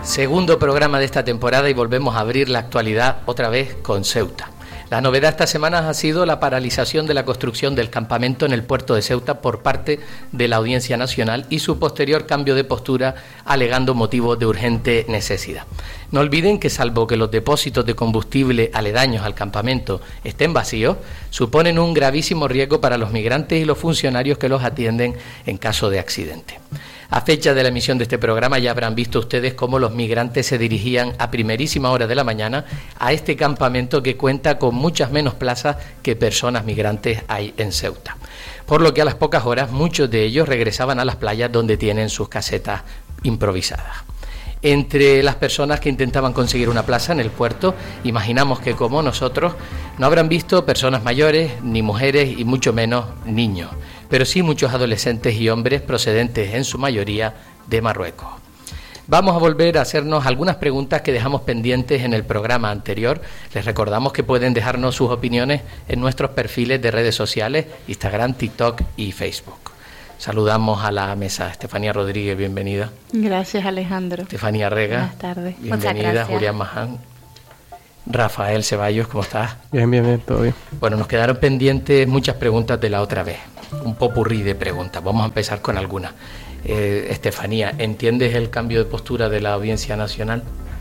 Segundo programa de esta temporada y volvemos a abrir la actualidad otra vez con Ceuta. La novedad esta semana ha sido la paralización de la construcción del campamento en el puerto de Ceuta por parte de la Audiencia Nacional y su posterior cambio de postura alegando motivos de urgente necesidad. No olviden que salvo que los depósitos de combustible aledaños al campamento estén vacíos, suponen un gravísimo riesgo para los migrantes y los funcionarios que los atienden en caso de accidente. A fecha de la emisión de este programa ya habrán visto ustedes cómo los migrantes se dirigían a primerísima hora de la mañana a este campamento que cuenta con muchas menos plazas que personas migrantes hay en Ceuta. Por lo que a las pocas horas muchos de ellos regresaban a las playas donde tienen sus casetas improvisadas. Entre las personas que intentaban conseguir una plaza en el puerto, imaginamos que como nosotros no habrán visto personas mayores, ni mujeres y mucho menos niños, pero sí muchos adolescentes y hombres procedentes en su mayoría de Marruecos. Vamos a volver a hacernos algunas preguntas que dejamos pendientes en el programa anterior. Les recordamos que pueden dejarnos sus opiniones en nuestros perfiles de redes sociales, Instagram, TikTok y Facebook. Saludamos a la mesa. Estefanía Rodríguez, bienvenida. Gracias, Alejandro. Estefanía Rega. Buenas tardes. Bienvenida. Julián Maján. Rafael Ceballos, ¿cómo estás? Bien, todo bien. Bueno, nos quedaron pendientes muchas preguntas de la otra vez. Un popurrí de preguntas. Vamos a empezar con algunas. Estefanía, ¿entiendes el cambio de postura de la Audiencia Nacional?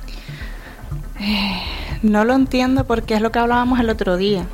No lo entiendo porque es lo que hablábamos el otro día.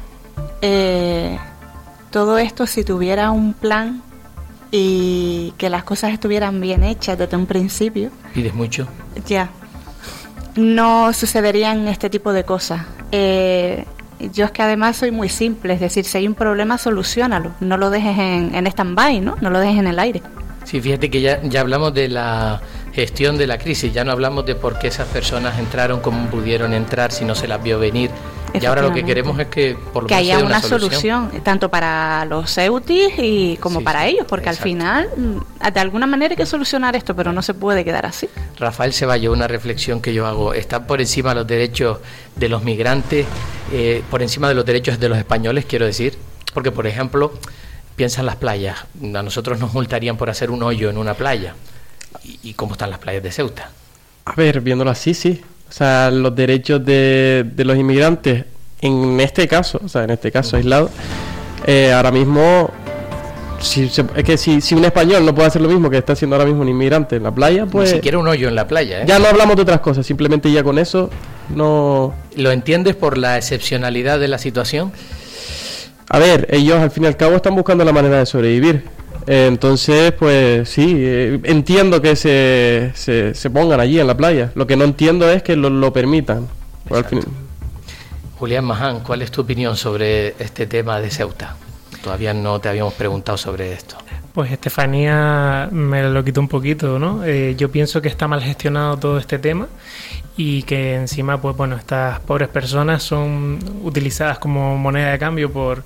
Todo esto, si tuviera un plan y que las cosas estuvieran bien hechas desde un principio... ¿Pides mucho? Ya. No sucederían este tipo de cosas. Yo es que además soy muy simple, es decir, si hay un problema, soluciónalo. No lo dejes en stand-by, ¿no? No lo dejes en el aire. Sí, fíjate que ya hablamos de la gestión de la crisis, ya no hablamos de por qué esas personas entraron, cómo pudieron entrar, si no se las vio venir. Y ahora lo que queremos es que por lo menos haya una solución, tanto para los ceutis y como para ellos, porque exacto. Al final, de alguna manera hay que solucionar esto, pero no se puede quedar así. Rafael Ceballos, una reflexión que yo hago, ¿están por encima los derechos de los migrantes, por encima de los derechos de los españoles, quiero decir? Porque, por ejemplo, piensa en las playas, a nosotros nos multarían por hacer un hoyo en una playa. ¿Y cómo están las playas de Ceuta? A ver, viéndolo así, sí. O sea, los derechos de los inmigrantes, en este caso aislado, ahora mismo, es que si un español no puede hacer lo mismo que está haciendo ahora mismo un inmigrante en la playa, pues... Ni siquiera un hoyo en la playa, ¿eh? Ya no hablamos de otras cosas, simplemente ya con eso no... ¿Lo entiendes por la excepcionalidad de la situación? A ver, ellos al fin y al cabo están buscando la manera de sobrevivir. Entonces, pues sí, entiendo que se pongan allí en la playa. Lo que no entiendo es que lo permitan. Al fin... Julián Maján, ¿cuál es tu opinión sobre este tema de Ceuta? Todavía no te habíamos preguntado sobre esto. Pues Estefanía me lo quitó un poquito, ¿no? Yo pienso que está mal gestionado todo este tema y que encima, pues bueno, estas pobres personas son utilizadas como moneda de cambio por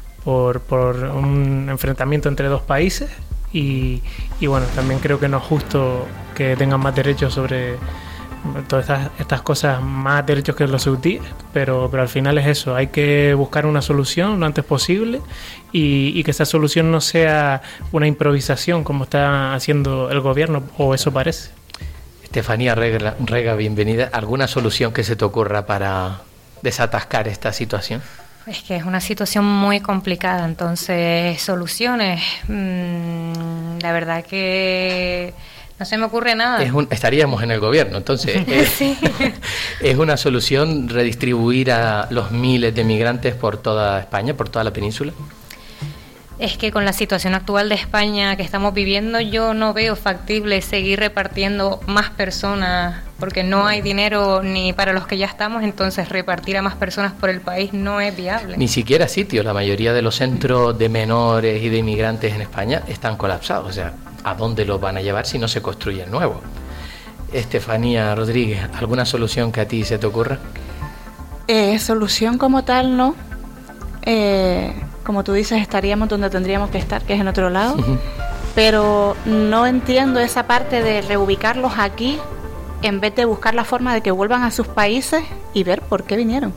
un enfrentamiento entre dos países y bueno, también creo que no es justo que tengan más derechos sobre todas estas cosas, más derechos que los ceutíes, pero al final es eso, hay que buscar una solución lo antes posible y que esa solución no sea una improvisación como está haciendo el gobierno, o eso parece. Estefanía Rega, bienvenida. ¿Alguna solución que se te ocurra para desatascar esta situación? Es que es una situación muy complicada, entonces soluciones, la verdad que no se me ocurre nada. Estaríamos en el gobierno, entonces sí. ¿Es una solución redistribuir a los miles de migrantes por toda España, por toda la península? Es que con la situación actual de España que estamos viviendo, yo no veo factible seguir repartiendo más personas, porque no hay dinero ni para los que ya estamos, entonces repartir a más personas por el país no es viable. Ni siquiera sitios, la mayoría de los centros de menores y de inmigrantes en España están colapsados, o sea, ¿a dónde los van a llevar si no se construyen nuevos? Estefanía Rodríguez, ¿alguna solución que a ti se te ocurra? Solución como tal, no. Como tú dices, estaríamos donde tendríamos que estar, que es en otro lado. Uh-huh. Pero no entiendo esa parte de reubicarlos aquí en vez de buscar la forma de que vuelvan a sus países y ver por qué vinieron.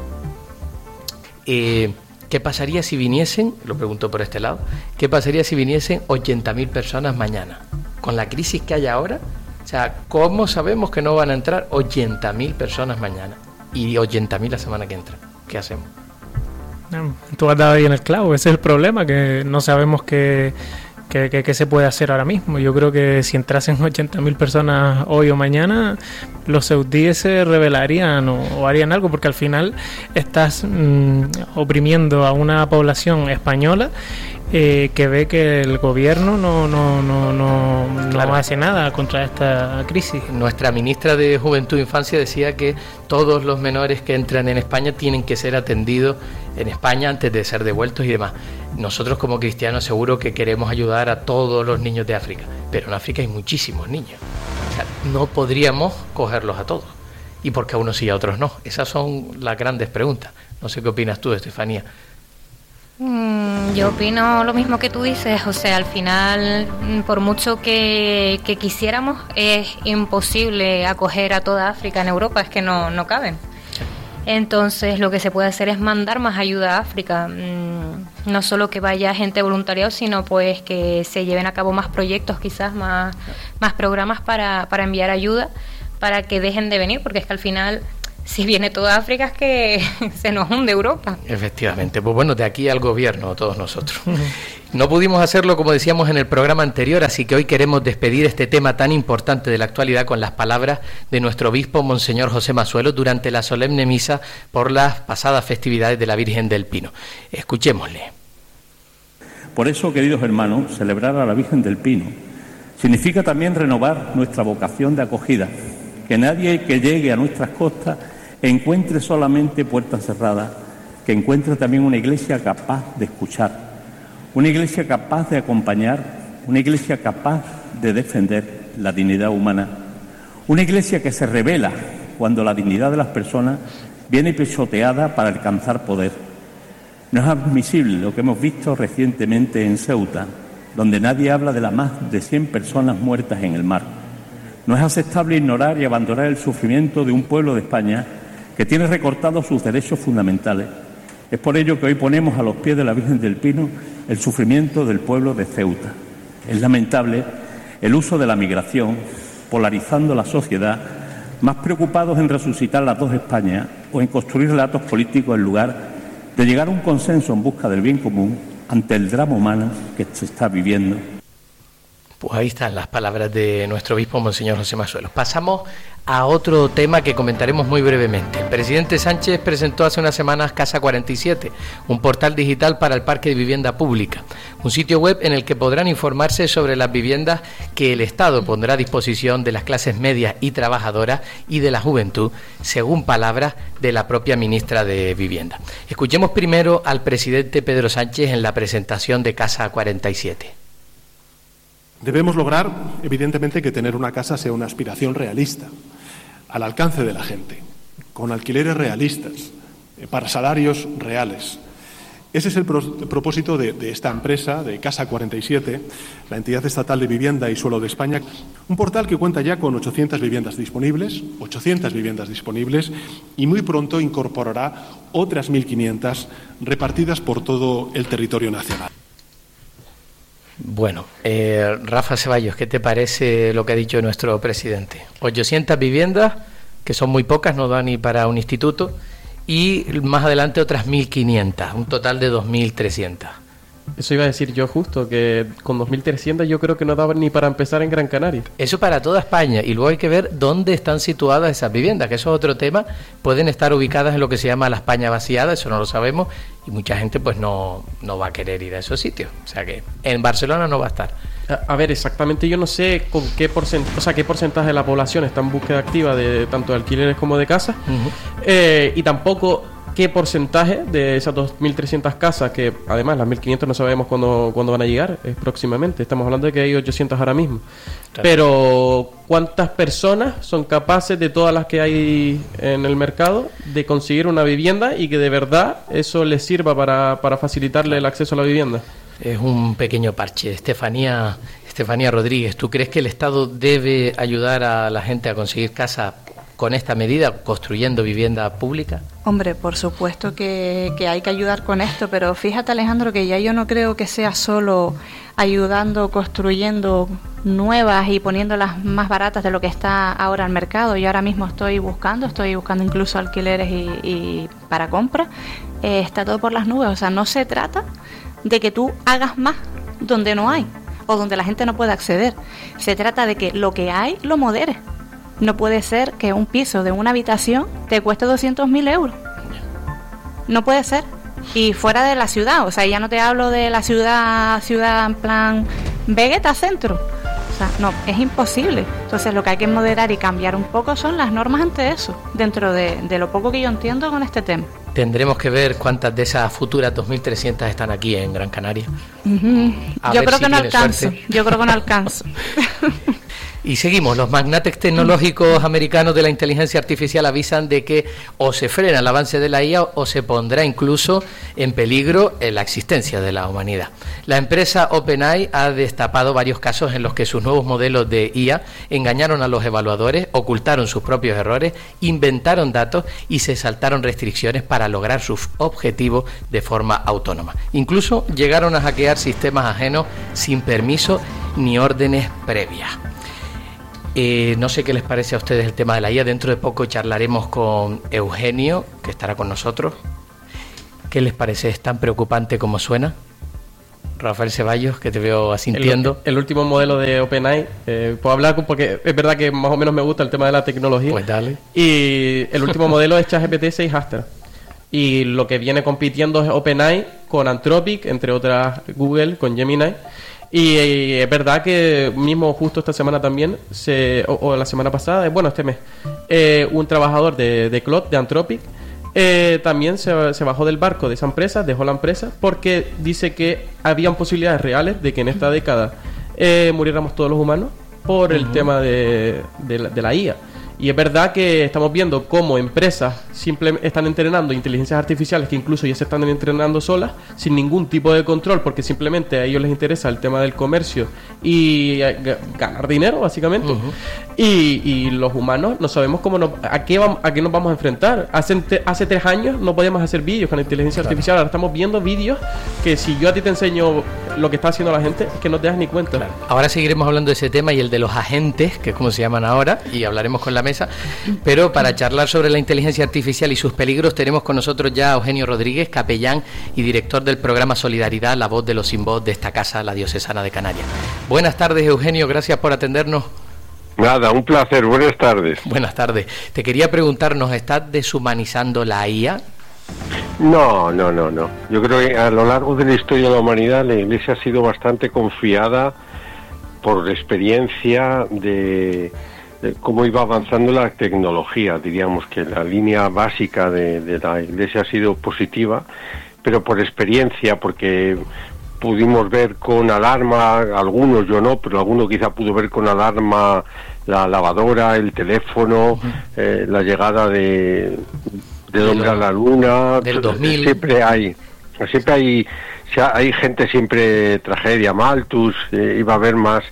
¿Qué pasaría si viniesen, lo pregunto por este lado, qué pasaría si viniesen 80.000 personas mañana? Con la crisis que hay ahora, O sea, ¿cómo sabemos que no van a entrar 80.000 personas mañana y 80.000 la semana que entra? ¿Qué hacemos? Tú has dado ahí en el clavo, ese es el problema, que no sabemos qué se puede hacer ahora mismo. Yo creo que si entrasen 80.000 personas hoy o mañana, los saudíes se rebelarían o harían algo, porque al final estás oprimiendo a una población española que ve que el gobierno no hace nada contra esta crisis. Nuestra ministra de Juventud e Infancia decía que todos los menores que entran en España tienen que ser atendidos en España antes de ser devueltos y demás. Nosotros como cristianos seguro que queremos ayudar a todos los niños de África, pero en África hay muchísimos niños. O sea, no podríamos cogerlos a todos. ¿Y por qué a unos sí y a otros no? Esas son las grandes preguntas. No sé qué opinas tú, Estefanía. Yo opino lo mismo que tú dices, o sea, al final, por mucho que quisiéramos, es imposible acoger a toda África en Europa, es que no caben. Entonces, lo que se puede hacer es mandar más ayuda a África, no solo que vaya gente voluntariado, sino pues que se lleven a cabo más proyectos, quizás más programas para enviar ayuda, para que dejen de venir, porque es que al final, si viene toda África es que se nos hunde Europa. Efectivamente, pues bueno, de aquí al gobierno, todos nosotros. No pudimos hacerlo, como decíamos en el programa anterior, así que hoy queremos despedir este tema tan importante de la actualidad con las palabras de nuestro obispo, Monseñor José Masuelo, durante la solemne misa por las pasadas festividades de la Virgen del Pino. Escuchémosle. Por eso, queridos hermanos, celebrar a la Virgen del Pino significa también renovar nuestra vocación de acogida, que nadie que llegue a nuestras costas encuentre solamente puertas cerradas, que encuentre también una iglesia capaz de escuchar, una iglesia capaz de acompañar, una iglesia capaz de defender la dignidad humana, una iglesia que se revela cuando la dignidad de las personas viene pisoteada para alcanzar poder. No es admisible lo que hemos visto recientemente en Ceuta, donde nadie habla de las más de 100 personas muertas en el mar. No es aceptable ignorar y abandonar el sufrimiento de un pueblo de España que tiene recortados sus derechos fundamentales. Es por ello que hoy ponemos a los pies de la Virgen del Pino el sufrimiento del pueblo de Ceuta. Es lamentable el uso de la migración, polarizando la sociedad, más preocupados en resucitar las dos Españas o en construir relatos políticos en lugar de llegar a un consenso en busca del bien común ante el drama humano que se está viviendo. Pues ahí están las palabras de nuestro obispo, Monseñor José Masuelo. Pasamos a otro tema que comentaremos muy brevemente. El presidente Sánchez presentó hace unas semanas Casa 47, un portal digital para el parque de vivienda pública, un sitio web en el que podrán informarse sobre las viviendas que el Estado pondrá a disposición de las clases medias y trabajadoras y de la juventud, según palabras de la propia ministra de Vivienda. Escuchemos primero al presidente Pedro Sánchez en la presentación de Casa 47. Debemos lograr, evidentemente, que tener una casa sea una aspiración realista, al alcance de la gente, con alquileres realistas, para salarios reales. Ese es el propósito de esta empresa, de Casa 47, la entidad estatal de vivienda y suelo de España, un portal que cuenta ya con 800 viviendas disponibles, y muy pronto incorporará otras 1.500 repartidas por todo el territorio nacional. Bueno, Rafa Ceballos, ¿qué te parece lo que ha dicho nuestro presidente? 800 viviendas, que son muy pocas, no da ni para un instituto, y más adelante otras 1.500, un total de 2.300. Eso iba a decir yo justo, que con 2.300 yo creo que no daba ni para empezar en Gran Canaria. Eso para toda España, y luego hay que ver dónde están situadas esas viviendas, que eso es otro tema. Pueden estar ubicadas en lo que se llama la España vaciada, eso no lo sabemos, y mucha gente pues no va a querer ir a esos sitios. O sea que en Barcelona no va a estar. A ver, exactamente yo no sé con qué porcentaje de la población está en búsqueda activa de tanto de alquileres como de casas, y tampoco qué porcentaje de esas 2.300 casas, que además las 1.500 no sabemos cuándo van a llegar, próximamente. Estamos hablando de que hay 800 ahora mismo. Claro. Pero ¿cuántas personas son capaces de todas las que hay en el mercado de conseguir una vivienda y que de verdad eso les sirva para facilitarle el acceso a la vivienda? Es un pequeño parche. Estefanía Rodríguez, ¿tú crees que el Estado debe ayudar a la gente a conseguir casa con esta medida, construyendo vivienda pública? Hombre, por supuesto que hay que ayudar con esto, pero fíjate, Alejandro, que ya yo no creo que sea solo ayudando, construyendo nuevas y poniéndolas más baratas de lo que está ahora al mercado. Yo ahora mismo estoy buscando incluso alquileres y para compra. Está todo por las nubes, o sea, no se trata de que tú hagas más donde no hay o donde la gente no puede acceder. Se trata de que lo que hay lo moderes. No puede ser que un piso de una habitación te cueste 200.000 euros. No puede ser. Y fuera de la ciudad, o sea, ya no te hablo de la ciudad en plan Vegeta Centro. O sea, no, es imposible. Entonces lo que hay que moderar y cambiar un poco son las normas ante eso, dentro de lo poco que yo entiendo con este tema. Tendremos que ver cuántas de esas futuras 2.300 están aquí en Gran Canaria. Yo creo que no alcanzo. Yo creo que no alcanzo. Y seguimos, los magnates tecnológicos americanos de la inteligencia artificial avisan de que o se frena el avance de la IA o se pondrá incluso en peligro la existencia de la humanidad. La empresa OpenAI ha destapado varios casos en los que sus nuevos modelos de IA engañaron a los evaluadores, ocultaron sus propios errores, inventaron datos y se saltaron restricciones para lograr sus objetivos de forma autónoma. Incluso llegaron a hackear sistemas ajenos sin permiso ni órdenes previas. No sé qué les parece a ustedes el tema de la IA. Dentro de poco charlaremos con Eugenio, que estará con nosotros. ¿Qué les parece? ¿Es tan preocupante como suena? Rafael Ceballos, que te veo asintiendo. El último modelo de OpenAI, puedo hablar porque es verdad que más o menos me gusta el tema de la tecnología. Pues dale. Y el último modelo es ChatGPT 6 Astra. Y lo que viene compitiendo es OpenAI con Anthropic, entre otras Google, con Gemini. Y es verdad que mismo justo esta semana también, o la semana pasada, bueno, este mes, un trabajador de Claude, de Anthropic, también se bajó del barco de esa empresa, dejó la empresa, porque dice que habían posibilidades reales de que en esta década muriéramos todos los humanos por el tema de la IA. Y es verdad que estamos viendo cómo empresas simplemente están entrenando inteligencias artificiales que incluso ya se están entrenando solas sin ningún tipo de control, porque simplemente a ellos les interesa el tema del comercio y ganar dinero, básicamente. Y los humanos no sabemos a qué nos vamos a enfrentar. Hace 3 años no podíamos hacer vídeos con inteligencia artificial. Ahora estamos viendo vídeos que si yo a ti te enseño lo que está haciendo la gente, es que no te das ni cuenta. Claro. Ahora seguiremos hablando de ese tema y el de los agentes, que es como se llaman ahora, y hablaremos con la mesa. Pero para charlar sobre la inteligencia artificial y sus peligros tenemos con nosotros ya a Eugenio Rodríguez, capellán y director del programa Solidaridad, la voz de los sin voz de esta casa, la Diocesana de Canarias. Buenas tardes, Eugenio, gracias por atendernos. Nada, un placer, buenas tardes. Buenas tardes. Te quería preguntar, ¿nos estás deshumanizando la IA? No. Yo creo que a lo largo de la historia de la humanidad la Iglesia ha sido bastante confiada por la experiencia de cómo iba avanzando la tecnología. Diríamos que la línea básica de la Iglesia ha sido positiva, pero por experiencia, porque pudimos ver con alarma, algunos, yo no, pero alguno quizá pudo ver con alarma la lavadora, el teléfono, la llegada del hombre a la luna. Del 2000. Siempre hay gente, siempre tragedia, Malthus, iba a haber más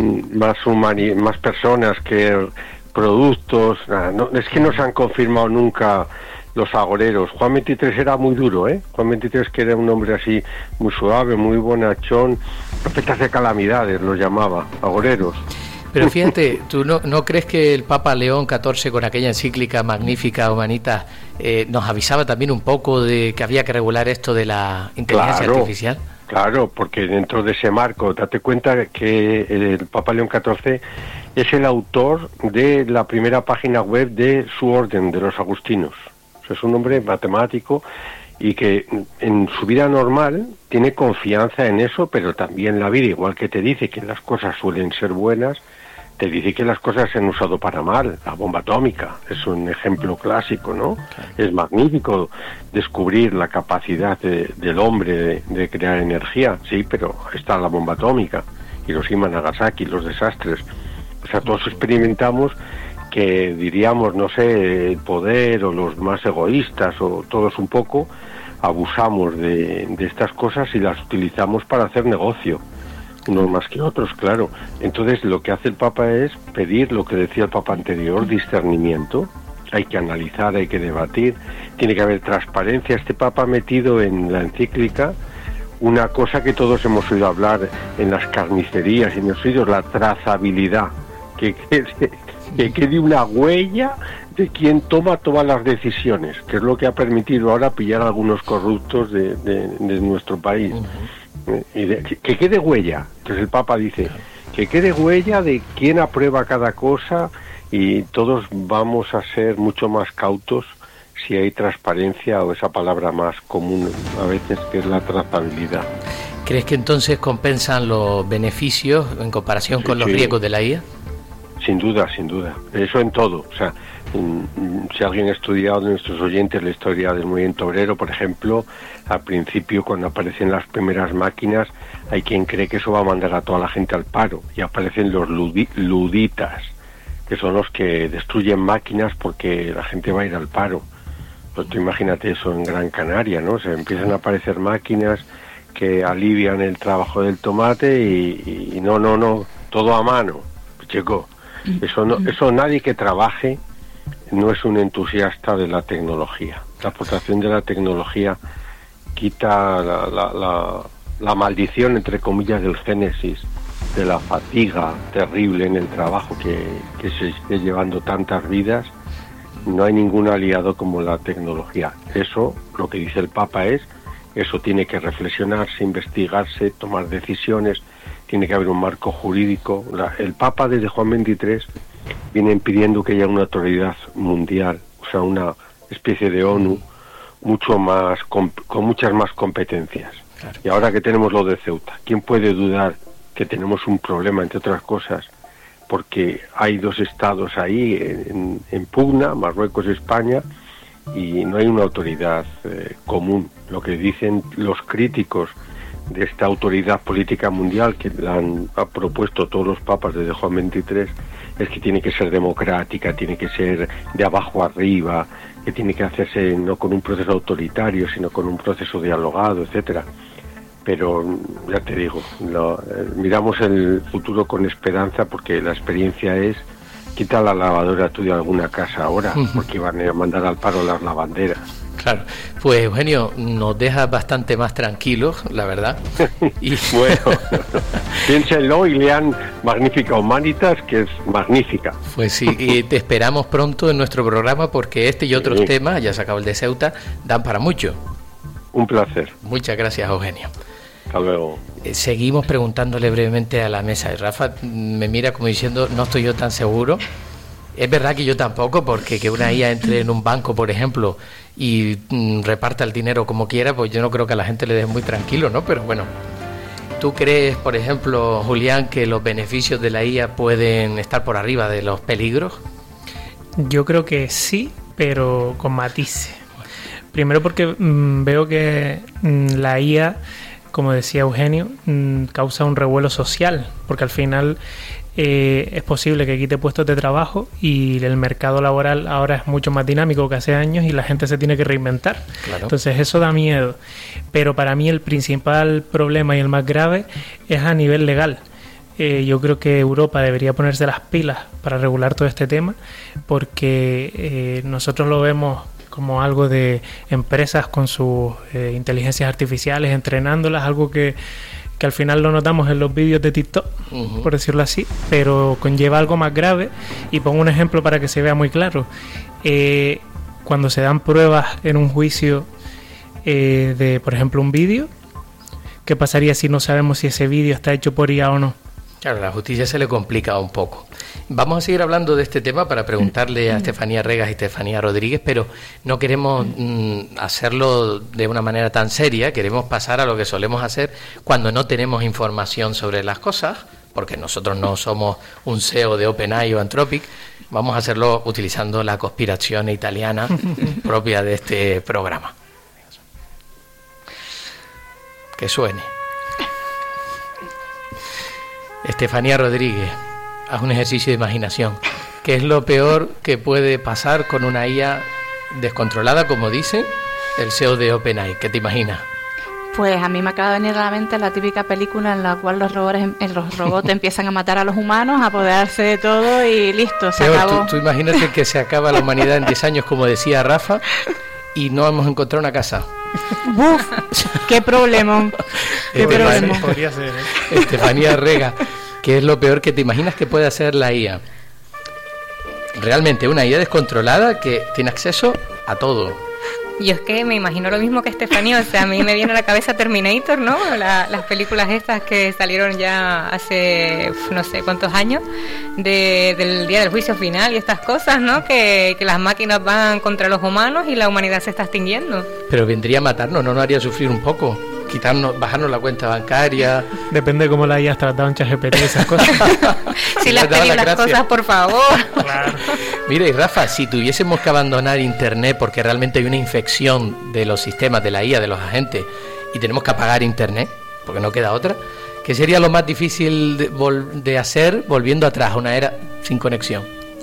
personas que productos. Es que no se han confirmado nunca los agoreros. Juan 23 era muy duro, Juan 23, que era un hombre así muy suave, muy bonachón, profetas de calamidades los llamaba, agoreros. Pero fíjate, ¿tú no crees que el Papa León XIV, con aquella encíclica magnífica, Humanitas, nos avisaba también un poco de que había que regular esto de la inteligencia artificial? Claro, porque dentro de ese marco, date cuenta que el Papa León XIV es el autor de la primera página web de su orden, de los agustinos. O sea, es un hombre matemático y que en su vida normal tiene confianza en eso, pero también la vida, igual que te dice que las cosas suelen ser buenas, te dice que las cosas se han usado para mal. La bomba atómica es un ejemplo clásico, ¿no? Claro. Es magnífico descubrir la capacidad del hombre de crear energía, sí, pero está la bomba atómica, Hiroshima, Nagasaki, los desastres. O sea, todos experimentamos que diríamos, no sé, el poder o los más egoístas o todos un poco abusamos de estas cosas y las utilizamos para hacer negocio. unos más que otros, claro. Entonces lo que hace el Papa es pedir lo que decía el Papa anterior, discernimiento. Hay que analizar, hay que debatir, tiene que haber transparencia. Este Papa ha metido en la encíclica una cosa que todos hemos oído hablar en las carnicerías y en los sitios, la trazabilidad, que quede una huella de quien toma todas las decisiones, que es lo que ha permitido ahora pillar a algunos corruptos de nuestro país. Que quede huella. Entonces el Papa dice que quede huella de quién aprueba cada cosa, y todos vamos a ser mucho más cautos si hay transparencia, o esa palabra más común a veces, que es la trazabilidad. ¿Crees que entonces compensan los beneficios en comparación con los riesgos de la IA? Sin duda, eso en todo. O sea, si alguien ha estudiado de nuestros oyentes la historia del movimiento obrero, por ejemplo, al principio, cuando aparecen las primeras máquinas, hay quien cree que eso va a mandar a toda la gente al paro, y aparecen los luditas, que son los que destruyen máquinas porque la gente va a ir al paro. Pues tú imagínate eso en Gran Canaria, ¿no? Se empiezan a aparecer máquinas que alivian el trabajo del tomate y no, todo a mano, chico. Eso nadie que trabaje no es un entusiasta de la tecnología. La aportación de la tejnología quita la maldición, entre comillas, del génesis, de la fatiga terrible en el trabajo que se esté llevando tantas vidas. No hay ningún aliado como la tecnología. Eso, lo que dice el Papa es, eso tiene que reflexionarse, investigarse, tomar decisiones, tiene que haber un marco jurídico. El Papa desde Juan XXIII viene pidiendo que haya una autoridad mundial, o sea, una especie de ONU mucho más con muchas más competencias. Claro. Y ahora que tenemos lo de Ceuta, ¿quién puede dudar que tenemos un problema, entre otras cosas, porque hay dos estados ahí en pugna, Marruecos y España, y no hay una autoridad común? Lo que dicen los críticos de esta autoridad política mundial, que la han propuesto todos los papas desde Juan XXIII, es que tiene que ser democrática, tiene que ser de abajo arriba, que tiene que hacerse no con un proceso autoritario, sino con un proceso dialogado, etcétera. Pero ya te digo, miramos el futuro con esperanza, porque la experiencia es: quita la lavadora tú de alguna casa ahora, porque van a mandar al paro las lavanderas. Claro, pues Eugenio, nos deja bastante más tranquilos, la verdad. Y... bueno, piénsenlo y lean Magnífica Humanitas, que es magnífica. Pues sí, y te esperamos pronto en nuestro programa, porque este y otros temas, ya se acabó el de Ceuta, dan para mucho. Un placer. Muchas gracias, Eugenio. Hasta luego. Seguimos preguntándole brevemente a la mesa. Y Rafa me mira como diciendo, no estoy yo tan seguro. Es verdad que yo tampoco, porque que una IA entre en un banco, por ejemplo, y reparta el dinero como quiera, pues yo no creo que a la gente le deje muy tranquilo, ¿no? Pero bueno, ¿tú crees, por ejemplo, Julián, que los beneficios de la IA pueden estar por arriba de los peligros? Yo creo que sí, pero con matices. Primero porque veo que la IA, como decía Eugenio, causa un revuelo social, porque al final es posible que quite puestos de trabajo, y el mercado laboral ahora es mucho más dinámico que hace años y la gente se tiene que reinventar. Claro. Entonces eso da miedo. Pero para mí el principal problema y el más grave es a nivel legal. Yo creo que Europa debería ponerse las pilas para regular todo este tema, porque nosotros lo vemos como algo de empresas con sus inteligencias artificiales, entrenándolas, algo que al final lo notamos en los vídeos de TikTok, por decirlo así, pero conlleva algo más grave. Y pongo un ejemplo para que se vea muy claro. Cuando se dan pruebas en un juicio de, por ejemplo, un vídeo, ¿qué pasaría si no sabemos si ese vídeo está hecho por IA o no? Claro, la justicia se le complica un poco. Vamos a seguir hablando de este tema para preguntarle a Estefanía Regas y Estefanía Rodríguez, pero no queremos hacerlo de una manera tan seria. Queremos pasar a lo que solemos hacer cuando no tenemos información sobre las cosas, porque nosotros no somos un CEO de OpenAI o Anthropic. Vamos a hacerlo utilizando la conspiración italiana propia de este programa. Que suene. Estefanía Rodríguez, haz un ejercicio de imaginación. ¿Qué es lo peor que puede pasar con una IA descontrolada, como dice el CEO de OpenAI? ¿Qué te imaginas? Pues a mí me acaba de venir a la mente la típica película en la cual los robots empiezan a matar a los humanos, a apoderarse de todo y listo, se acabó. Tú imagínate que se acaba la humanidad en 10 años, como decía Rafa, y no hemos encontrado una casa. ¡Buf! ¡Qué problema! ¡Qué problema! Podría ser, Estefanía Rega, ¿qué es lo peor que te imaginas que puede hacer la IA? Realmente una IA descontrolada que tiene acceso a todo. Yo es que me imagino lo mismo que Estefanía, o sea, a mí me viene a la cabeza Terminator, ¿no? Las películas estas que salieron ya hace no sé cuántos años, del día del juicio final y estas cosas, ¿no? Que las máquinas van contra los humanos y la humanidad se está extinguiendo. Pero vendría a matarnos, ¿no nos haría sufrir un poco? Bajarnos la cuenta bancaria. Depende de cómo la hayas tratado en ChatGPT, esas cosas. Si le has pedido las cosas, por favor. Claro. Mira, y Rafa, si tuviésemos que abandonar Internet porque realmente hay una infección de los sistemas, de la IA, de los agentes, y tenemos que apagar Internet, porque no queda otra, ¿qué sería lo más difícil de hacer volviendo atrás a una era sin conexión?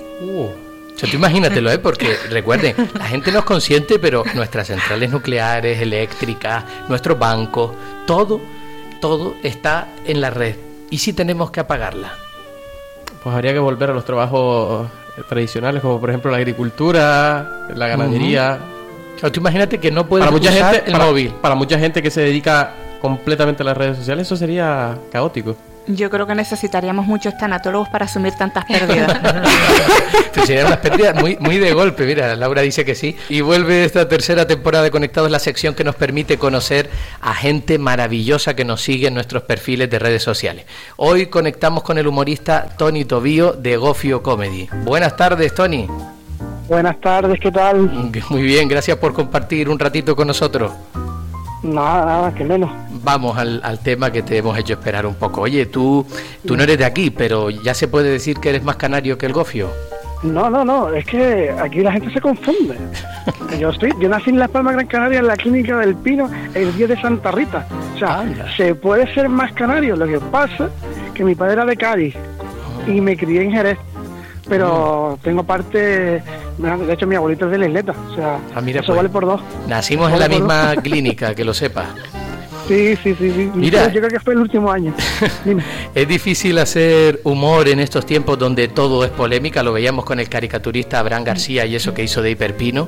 O sea, tú imagínatelo, porque recuerden, la gente no es consciente, pero nuestras centrales nucleares, eléctricas, nuestros bancos, todo está en la red. ¿Y si tenemos que apagarla? Pues habría que volver a los trabajos tradicionales, como por ejemplo la agricultura, la ganadería. O sea, tú imagínate que no puedes usar el móvil. Para mucha gente que se dedica completamente a las redes sociales, eso sería caótico. Yo creo que necesitaríamos muchos tanatólogos para asumir tantas pérdidas. Pues serían unas pérdidas muy de golpe. Mira, Laura dice que sí. Y vuelve esta tercera temporada de Conectados, la sección que nos permite conocer a gente maravillosa que nos sigue en nuestros perfiles de redes sociales. Hoy conectamos con el humorista Tony Tobío de Gofio Comedy. Buenas tardes, Tony. Buenas tardes, ¿qué tal? Muy bien, gracias por compartir un ratito con nosotros. Nada, que menos. Vamos al tema que te hemos hecho esperar un poco. Oye, tú no eres de aquí, pero ya se puede decir que eres más canario que el Gofio. No, es que aquí la gente se confunde. Yo nací en Las Palmas, Gran Canaria, en la Clínica del Pino, el día de Santa Rita. O sea, se puede ser más canario. Lo que pasa que mi padre era de Cádiz y me crié en Jerez. Pero tengo parte, de hecho mi abuelito es de la Isleta, o sea, mira, eso pues, vale por dos. Nacimos en la misma clínica, que lo sepas. Sí. Mira, yo creo que fue el último año. Dime. Es difícil hacer humor en estos tiempos donde todo es polémica, lo veíamos con el caricaturista Abraham García y eso que hizo de Hiperpino.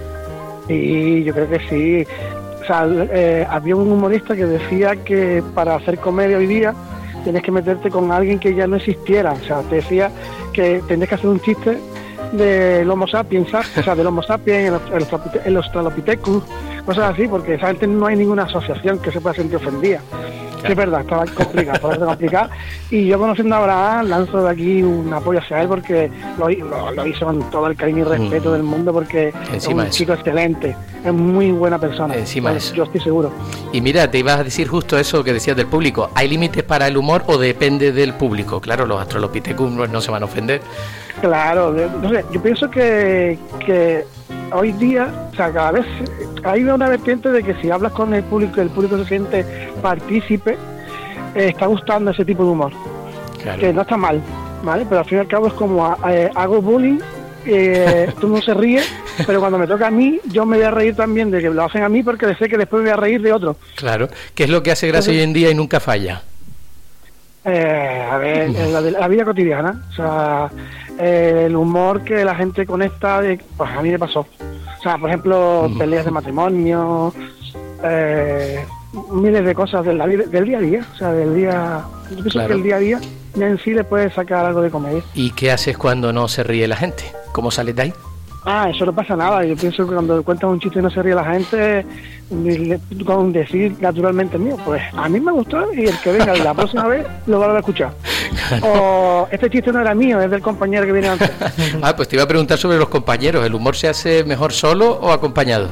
Sí, yo creo que sí. O sea, había un humorista que decía que para hacer comedia hoy día tienes que meterte con alguien que ya no existiera. O sea, te decía que tendrías que hacer un chiste del Homo sapiens, o sea, del Homo sapiens, el Australopithecus, cosas así, porque esa gente no hay ninguna asociación que se pueda sentir ofendida. Claro. Es verdad, estaba complicado. Y yo, conociendo a Abraham, lanzo de aquí un apoyo hacia él porque lo hizo con todo el cariño y respeto del mundo, porque es un chico excelente, es muy buena persona. Encima pues, yo estoy seguro. Y mira, te ibas a decir justo eso que decías del público. ¿Hay límites para el humor o depende del público? Claro, los Australopithecus no se van a ofender. Claro, no sé, yo pienso que hoy día, o sea, cada vez hay una vertiente de que si hablas con el público se siente partícipe, está gustando ese tipo de humor. Claro. Que no está mal, ¿vale? Pero al fin y al cabo es como hago bullying, tú no se ríe, pero cuando me toca a mí, yo me voy a reír también de que lo hacen a mí porque sé que después me voy a reír de otro. Claro, ¿qué es lo que hace gracia hoy en día y nunca falla? A ver, la vida cotidiana, o sea, el humor que la gente conecta, pues a mí me pasó. O sea, por ejemplo, peleas de matrimonio, miles de cosas del día a día. O sea, del día. Yo pienso que el día a día ya en sí le puede sacar algo de comedia. ¿Y qué haces cuando no se ríe la gente? ¿Cómo sales de ahí? Eso no pasa nada. Yo pienso que cuando cuentas un chiste y no se ríe la gente, con decir naturalmente mío, pues a mí me gustó y el que venga la próxima vez lo va a escuchar. O este chiste no era mío, es del compañero que viene antes. Pues te iba a preguntar sobre los compañeros. ¿El humor se hace mejor solo o acompañado?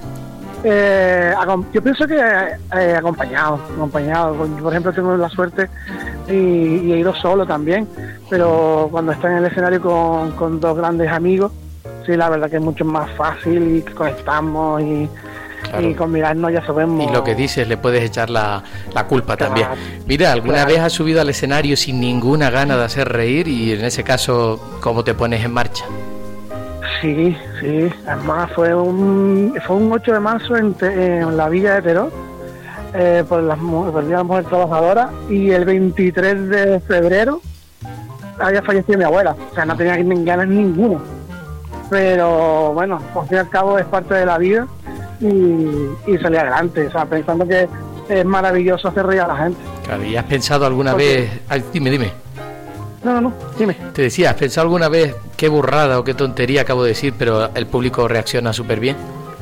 Yo pienso que acompañado. Por ejemplo, tengo la suerte y he ido solo también, pero cuando está en el escenario con dos grandes amigos, sí, la verdad que es mucho más fácil y conectamos y con mirarnos ya sabemos. Y lo que dices, le puedes echar la culpa también. Mira, ¿alguna vez has subido al escenario sin ninguna gana de hacer reír? Y en ese caso, ¿cómo te pones en marcha? Sí. Además, fue un 8 de marzo en la Villa de Teror. por el Día de la Mujer Trabajadora, y el 23 de febrero había fallecido mi abuela. O sea, no tenía ganas ninguna. Pero bueno, al fin y al cabo es parte de la vida y salí adelante, o sea, pensando que es maravilloso hacer reír a la gente. Claro, ¿y has pensado alguna vez? Ay, dime. No, dime. Te decía, ¿has pensado alguna vez qué burrada o qué tontería acabo de decir, pero el público reacciona súper bien?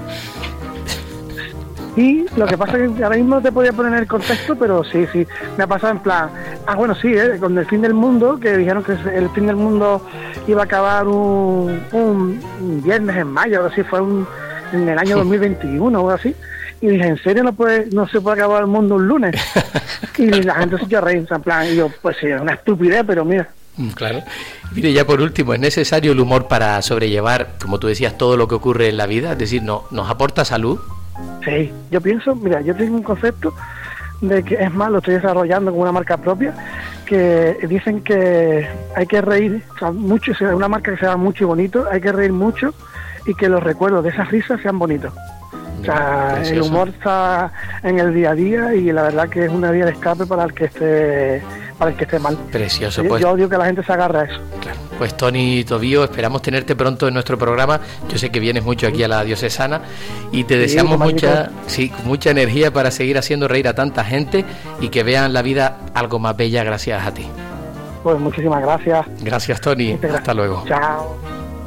Sí, lo que pasa es que ahora mismo no te podía poner en el contexto, pero sí, me ha pasado en plan, bueno, sí, con el fin del mundo, que dijeron que el fin del mundo iba a acabar un viernes en mayo, algo así, fue en el año 2021 o algo así, y dije, ¿en serio no se puede acabar el mundo un lunes? Y la gente se echó a reír, en plan, y yo, pues sí, es una estupidez, pero mira. Claro. Mire, ya por último, ¿es necesario el humor para sobrellevar, como tú decías, todo lo que ocurre en la vida? Es decir, ¿nos aporta salud? Sí, yo pienso, mira, yo tengo un concepto de que, es más, lo estoy desarrollando con una marca propia, que dicen que hay que reír, o sea, mucho, una marca que sea mucho y bonito, hay que reír mucho y que los recuerdos de esas risas sean bonitos. O sea, precioso. El humor está en el día a día y la verdad que es una vía de escape para el que esté mal. Precioso, pues. Yo odio que la gente se agarre a eso. Claro. Pues Toni Tobío, esperamos tenerte pronto en nuestro programa. Yo sé que vienes mucho aquí a la Diocesana y te deseamos mucha energía para seguir haciendo reír a tanta gente y que vean la vida algo más bella gracias a ti. Pues muchísimas gracias. Gracias, Toni. Hasta luego. Chao.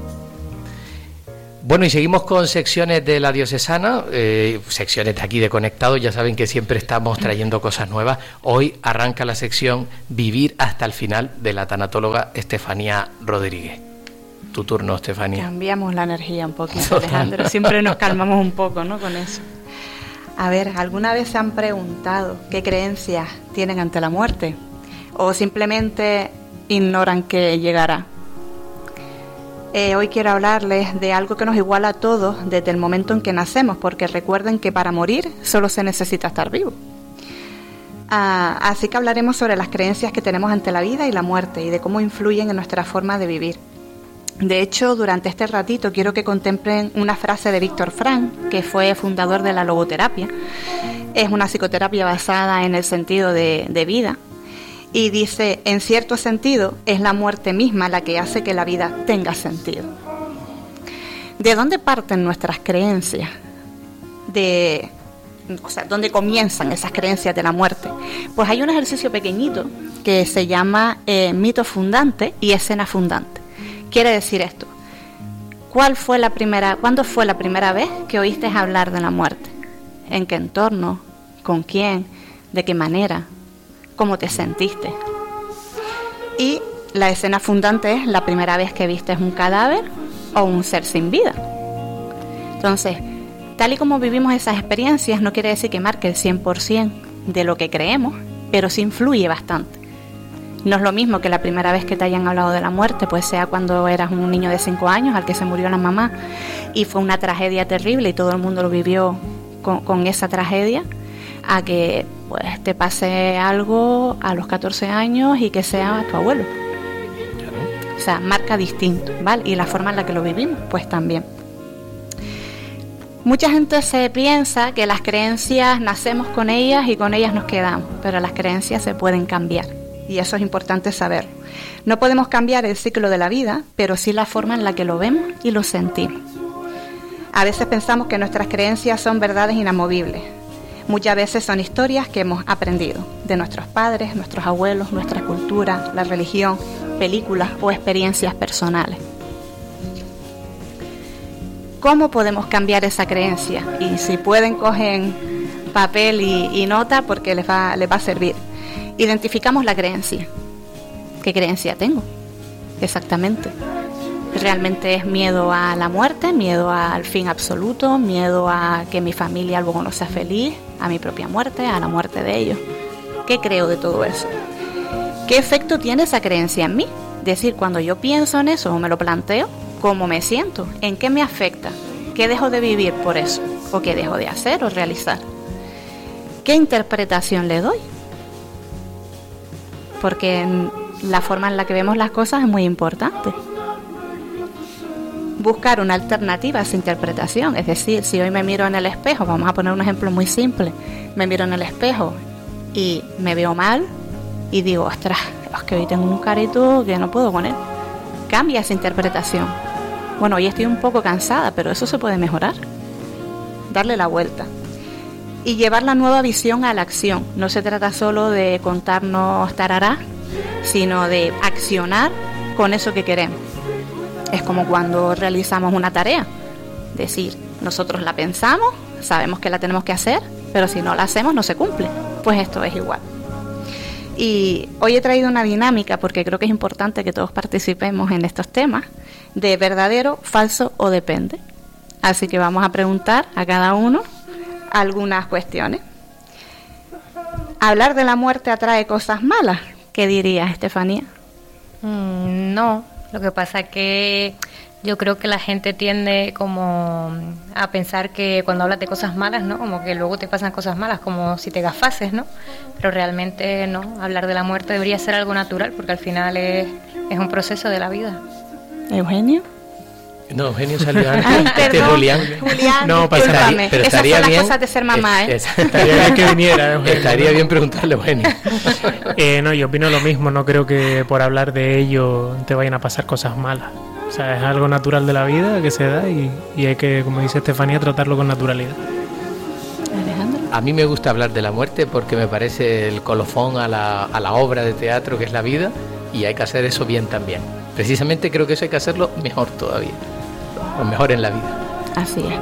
Bueno, y seguimos con secciones de la Diocesana, secciones de aquí de Conectados. Ya saben que siempre estamos trayendo cosas nuevas. Hoy arranca la sección Vivir hasta el final de la tanatóloga Estefanía Rodríguez. Tu turno, Estefanía. Cambiamos la energía un poquito, Alejandro. Siempre nos calmamos un poco, ¿no?, con eso. A ver, ¿alguna vez se han preguntado qué creencias tienen ante la muerte? ¿O simplemente ignoran que llegará? Hoy quiero hablarles de algo que nos iguala a todos desde el momento en que nacemos, porque recuerden que para morir solo se necesita estar vivo. Así que hablaremos sobre las creencias que tenemos ante la vida y la muerte y de cómo influyen en nuestra forma de vivir. De hecho, durante este ratito quiero que contemplen una frase de Víctor Frank, que fue fundador de la logoterapia. Es una psicoterapia basada en el sentido de vida. Y dice, en cierto sentido, es la muerte misma la que hace que la vida tenga sentido. ¿De dónde parten nuestras creencias? ¿Dónde comienzan esas creencias de la muerte? Pues hay un ejercicio pequeñito que se llama mito fundante y escena fundante. Quiere decir esto. ¿Cuándo fue la primera vez que oíste hablar de la muerte? ¿En qué entorno? ¿Con quién? ¿De qué manera? ¿Cómo te sentiste? Y la escena fundante es la primera vez que viste un cadáver o un ser sin vida. Entonces, tal y como vivimos esas experiencias, no quiere decir que marque el 100% de lo que creemos, pero sí influye bastante. No es lo mismo que la primera vez que te hayan hablado de la muerte, pues sea cuando eras un niño de 5 años al que se murió la mamá y fue una tragedia terrible y todo el mundo lo vivió con esa tragedia, a que pues te pase algo a los 14 años y que sea tu abuelo. Claro. O sea, marca distinto, ¿vale? Y la forma en la que lo vivimos, pues también. Mucha gente se piensa que las creencias nacemos con ellas y con ellas nos quedamos, pero las creencias se pueden cambiar y eso es importante saberlo. No podemos cambiar el ciclo de la vida, pero sí la forma en la que lo vemos y lo sentimos. A veces pensamos que nuestras creencias son verdades inamovibles. Muchas veces son historias que hemos aprendido de nuestros padres, nuestros abuelos, nuestra cultura, la religión, películas o experiencias personales. ¿Cómo podemos cambiar esa creencia? Y si pueden, cogen papel y nota porque les va a servir. Identificamos la creencia. ¿Qué creencia tengo? Exactamente. ¿Realmente es miedo a la muerte, miedo al fin absoluto, miedo a que mi familia luego no sea feliz, a mi propia muerte, a la muerte de ellos? ¿Qué creo de todo eso? ¿Qué efecto tiene esa creencia en mí? Es decir, cuando yo pienso en eso o me lo planteo, ¿cómo me siento? ¿En qué me afecta? ¿Qué dejo de vivir por eso? ¿O qué dejo de hacer o realizar? ¿Qué interpretación le doy? Porque la forma en la que vemos las cosas es muy importante. buscar una alternativa a esa interpretación. Es decir, si hoy me miro en el espejo, vamos a poner un ejemplo muy simple, me miro en el espejo y me veo mal y digo, ostras, es que hoy tengo un carito que no puedo con él. Cambia esa interpretación. Bueno, hoy estoy un poco cansada, pero eso se puede mejorar. Darle la vuelta. Y llevar la nueva visión a la acción. No se trata solo de contarnos tarará, sino de accionar con eso que queremos. Es como cuando realizamos una tarea. Decir, nosotros la pensamos, sabemos que la tenemos que hacer, pero si no la hacemos no se cumple. Pues esto es igual. Y hoy he traído una dinámica porque creo que es importante que todos participemos en estos temas de verdadero, falso o depende. Así que vamos a preguntar a cada uno algunas cuestiones. ¿Hablar de la muerte atrae cosas malas? ¿Qué dirías, Estefanía? No, lo que pasa es que yo creo que la gente tiende como a pensar que cuando hablas de cosas malas, ¿no? Como que luego te pasan cosas malas, como si te gafases, ¿no? Pero realmente no, hablar de la muerte debería ser algo natural, porque al final es un proceso de la vida. ¿Eugenio? No, Eugenio salió antes. Ay, perdón, Julián. No, discúlpame. pero Esas estaría son las bien, cosas de ser mamá, ¿eh? Estaría bien que viniera, Eugenio. Estaría bien preguntarle a Eugenio. No, yo opino lo mismo. No creo que por hablar de ello te vayan a pasar cosas malas. O sea, es algo natural de la vida que se da y hay que, como dice Estefanía, tratarlo con naturalidad. Alejandro. A mí me gusta hablar de la muerte porque me parece el colofón a la obra de teatro que es la vida, y hay que hacer eso bien también. Precisamente creo que eso hay que hacerlo mejor todavía, o mejor en la vida. Así es.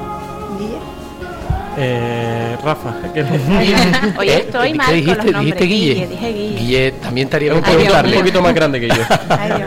Rafa, Oye, estoy mal con los nombres. ¿Dijiste Guille? Dije Guille. Guille también estaría es bien un poquito más grande que yo. Ay, Dios.